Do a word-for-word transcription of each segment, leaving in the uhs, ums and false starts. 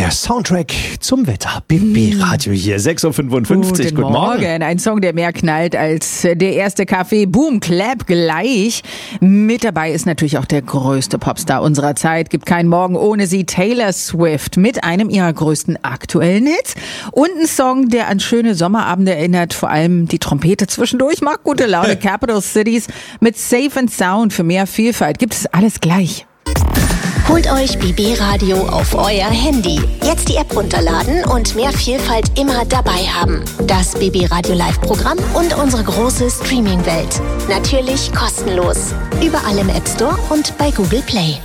Der Soundtrack zum Wetter. B B Radio hier, sechs Uhr fünfundfünfzig. Guten, Guten Morgen. Morgen. Ein Song, der mehr knallt als der erste Kaffee. Boom, clap, gleich. Mit dabei ist natürlich auch der größte Popstar unserer Zeit. Gibt keinen Morgen ohne sie. Taylor Swift mit einem ihrer größten aktuellen Hits. Und ein Song, der an schöne Sommerabende erinnert. Vor allem die Trompete zwischendurch macht gute Laune. Capital Cities mit Safe and Sound für mehr Vielfalt. Gibt es alles gleich. Holt euch B B Radio auf euer Handy. Jetzt die App runterladen und mehr Vielfalt immer dabei haben. Das B B Radio Live-Programm und unsere große Streaming-Welt. Natürlich kostenlos. Überall im App Store und bei Google Play.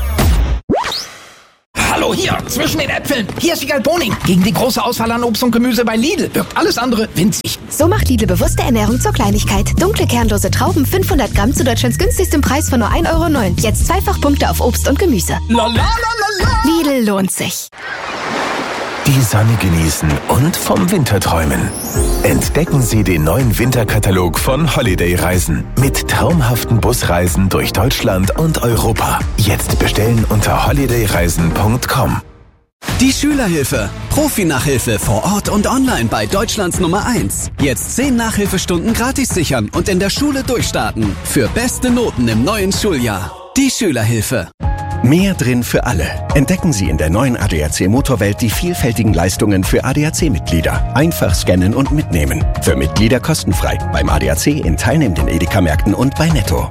Hallo hier, zwischen den Äpfeln. Hier ist Wiegald Boning. Gegen die große Auswahl an Obst und Gemüse bei Lidl wirkt alles andere winzig. So macht Lidl bewusste Ernährung zur Kleinigkeit. Dunkle, kernlose Trauben, fünfhundert Gramm zu Deutschlands günstigstem Preis von nur ein Euro neun. Jetzt zweifach Punkte auf Obst und Gemüse. La la la la la. Lidl lohnt sich. Die Sonne genießen und vom Winter träumen. Entdecken Sie den neuen Winterkatalog von Holiday Reisen mit traumhaften Busreisen durch Deutschland und Europa. Jetzt bestellen unter holiday reisen punkt com. Die Schülerhilfe. Profi-Nachhilfe vor Ort und online bei Deutschlands Nummer eins. Jetzt zehn Nachhilfestunden gratis sichern und in der Schule durchstarten. Für beste Noten im neuen Schuljahr. Die Schülerhilfe. Mehr drin für alle. Entdecken Sie in der neuen A D A C Motorwelt die vielfältigen Leistungen für A D A C-Mitglieder. Einfach scannen und mitnehmen. Für Mitglieder kostenfrei. Beim A D A C in teilnehmenden Edeka-Märkten und bei Netto.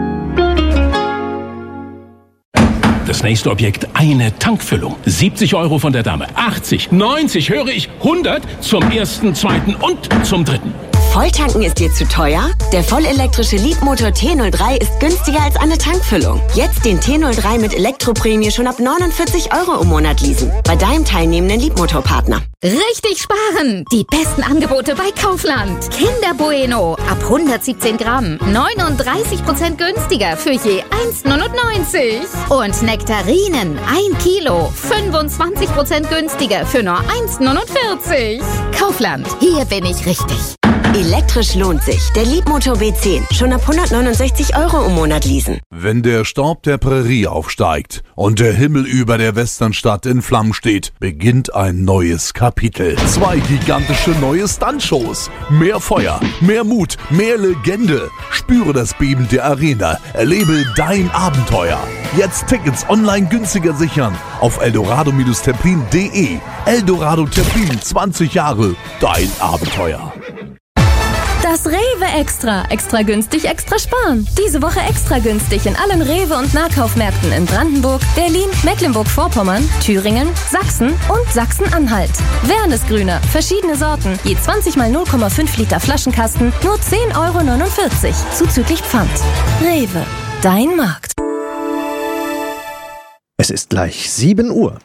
Das nächste Objekt, eine Tankfüllung. siebzig Euro von der Dame. achtzig, neunzig, höre ich, hundert zum ersten, zweiten und zum dritten. Volltanken ist dir zu teuer? Der vollelektrische Leapmotor T null drei ist günstiger als eine Tankfüllung. Jetzt den T null drei mit Elektroprämie schon ab neunundvierzig Euro im Monat leasen. Bei deinem teilnehmenden Leapmotor-Partner. Richtig sparen! Die besten Angebote bei Kaufland. Kinder Bueno ab hundertsiebzehn Gramm. neununddreißig Prozent günstiger für je eins neunundneunzig. Und Nektarinen ein Kilo. fünfundzwanzig Prozent günstiger für nur eins neunundvierzig. Kaufland, hier bin ich richtig. Elektrisch lohnt sich. Der Leapmotor W zehn. Schon ab hundertneunundsechzig Euro im Monat leasen. Wenn der Staub der Prärie aufsteigt und der Himmel über der Westernstadt in Flammen steht, beginnt ein neues Kapitel. Zwei gigantische neue Stuntshows. Mehr Feuer, mehr Mut, mehr Legende. Spüre das Beben der Arena. Erlebe dein Abenteuer. Jetzt Tickets online günstiger sichern auf eldorado Templin punkt de. Eldorado Templin, zwanzig Jahre. Dein Abenteuer. Das Rewe Extra. Extra günstig, extra sparen. Diese Woche extra günstig in allen Rewe- und Nahkaufmärkten in Brandenburg, Berlin, Mecklenburg-Vorpommern, Thüringen, Sachsen und Sachsen-Anhalt. Wernesgrüner, verschiedene Sorten, je zwanzig mal null Komma fünf Liter Flaschenkasten, nur zehn Euro neunundvierzig, zuzüglich Pfand. Rewe, dein Markt. Es ist gleich sieben Uhr.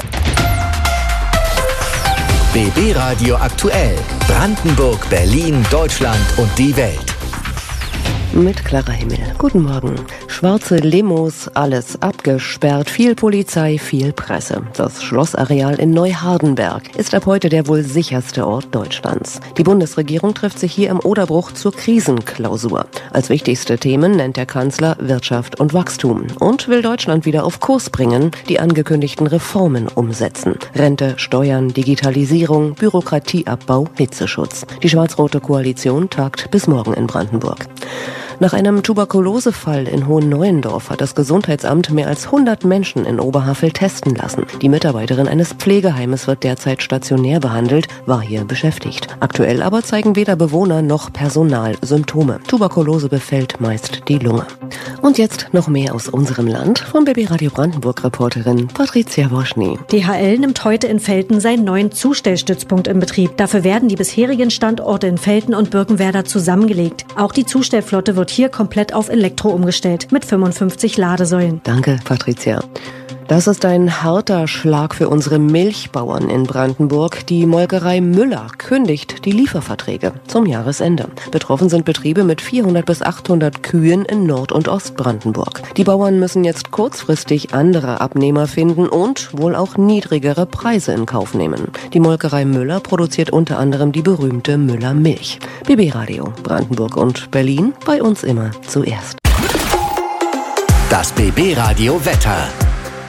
B B Radio aktuell. Brandenburg, Berlin, Deutschland und die Welt. Mit Clara Himmel. Guten Morgen. Schwarze Limos, alles abgesperrt, viel Polizei, viel Presse. Das Schlossareal in Neuhardenberg ist ab heute der wohl sicherste Ort Deutschlands. Die Bundesregierung trifft sich hier im Oderbruch zur Krisenklausur. Als wichtigste Themen nennt der Kanzler Wirtschaft und Wachstum und will Deutschland wieder auf Kurs bringen, die angekündigten Reformen umsetzen. Rente, Steuern, Digitalisierung, Bürokratieabbau, Hitzeschutz. Die schwarz-rote Koalition tagt bis morgen in Brandenburg. Nach einem Tuberkulosefall in Hohenneuendorf hat das Gesundheitsamt mehr als hundert Menschen in Oberhavel testen lassen. Die Mitarbeiterin eines Pflegeheimes wird derzeit stationär behandelt, war hier beschäftigt. Aktuell aber zeigen weder Bewohner noch Personal Symptome. Tuberkulose befällt meist die Lunge. Und jetzt noch mehr aus unserem Land von B B Radio Brandenburg-Reporterin Patricia Woschny. D H L nimmt heute in Velten seinen neuen Zustellstützpunkt in Betrieb. Dafür werden die bisherigen Standorte in Velten und Birkenwerder zusammengelegt. Auch die Zustellflotte wird hier komplett auf Elektro umgestellt, mit fünfundfünfzig Ladesäulen. Danke, Patricia. Das ist ein harter Schlag für unsere Milchbauern in Brandenburg. Die Molkerei Müller kündigt die Lieferverträge zum Jahresende. Betroffen sind Betriebe mit vierhundert bis achthundert Kühen in Nord- und Ostbrandenburg. Die Bauern müssen jetzt kurzfristig andere Abnehmer finden und wohl auch niedrigere Preise in Kauf nehmen. Die Molkerei Müller produziert unter anderem die berühmte Müller Milch. B B Radio, Brandenburg und Berlin, bei uns immer zuerst. Das B B Radio Wetter.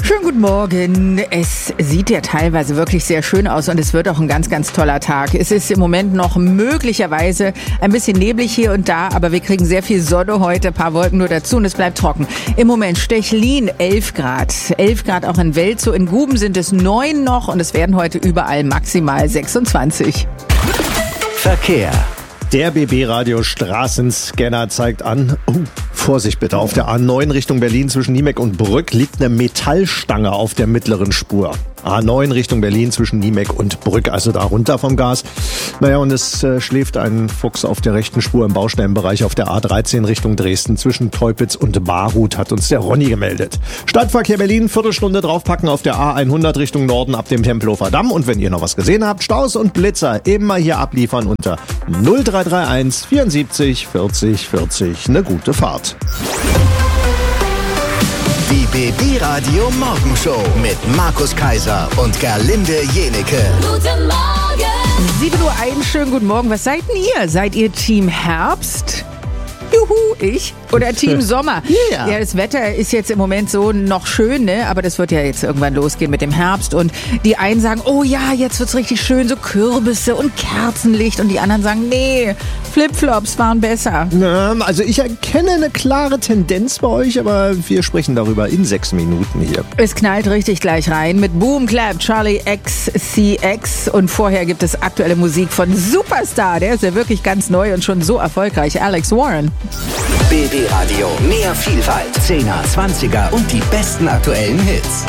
Schönen guten Morgen. Es sieht ja teilweise wirklich sehr schön aus und es wird auch ein ganz, ganz toller Tag. Es ist im Moment noch möglicherweise ein bisschen neblig hier und da, aber wir kriegen sehr viel Sonne heute, ein paar Wolken nur dazu und es bleibt trocken. Im Moment Stechlin elf Grad. elf Grad auch in Welzow. In Guben sind es neun noch und es werden heute überall maximal sechsundzwanzig. Verkehr. Der B B-Radio Straßenscanner zeigt an, oh, Vorsicht bitte, auf der A neun Richtung Berlin zwischen Niemek und Brück liegt eine Metallstange auf der mittleren Spur. A neun Richtung Berlin zwischen Niemek und Brück, also da runter vom Gas. Naja, und es äh, schläft ein Fuchs auf der rechten Spur im Baustellenbereich auf der A dreizehn Richtung Dresden zwischen Teupitz und Barhut, hat uns der Ronny gemeldet. Stadtverkehr Berlin, Viertelstunde draufpacken auf der A hundert Richtung Norden ab dem Tempelhofer Damm. Und wenn ihr noch was gesehen habt, Staus und Blitzer immer hier abliefern unter null drei drei eins vierundsiebzig vierzig vierzig. Eine gute Fahrt. Die B B-Radio Morgenshow mit Markus Kaiser und Gerlinde Jenecke. Guten Morgen! sieben Uhr eins, schönen guten Morgen. Was seid denn ihr? Seid ihr Team Herbst? Juhu, ich. Oder Team Sommer. Yeah. Ja, das Wetter ist jetzt im Moment so noch schön, ne? Aber das wird ja jetzt irgendwann losgehen mit dem Herbst. Und die einen sagen, oh ja, jetzt wird's richtig schön, so Kürbisse und Kerzenlicht. Und die anderen sagen, nee, Flipflops waren besser. Na, also ich erkenne eine klare Tendenz bei euch, aber wir sprechen darüber in sechs Minuten hier. Es knallt richtig gleich rein mit Boom Clap, Charlie X C X. Und vorher gibt es aktuelle Musik von Superstar. Der ist ja wirklich ganz neu und schon so erfolgreich. Alex Warren. B B-Radio, mehr Vielfalt, zehner, zwanziger und die besten aktuellen Hits.